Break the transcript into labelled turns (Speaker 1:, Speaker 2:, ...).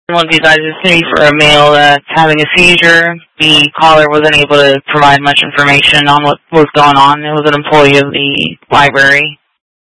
Speaker 1: One of these guys is city for a male that's having a seizure. The caller wasn't able to provide much information on what was going on. It was an employee of the library.